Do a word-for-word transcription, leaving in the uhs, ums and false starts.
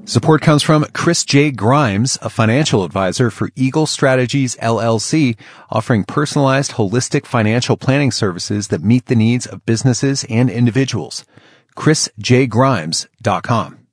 Support comes from Chris J. Grimes, a financial advisor for Eagle Strategies, L L C, offering personalized, holistic financial planning services that meet the needs of businesses and individuals. chris j grimes dot com.